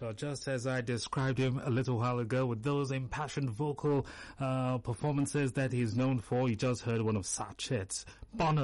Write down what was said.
Well, just as I described him a little while ago with those impassioned vocal performances that he's known for, you just heard one of Sachets, Bono.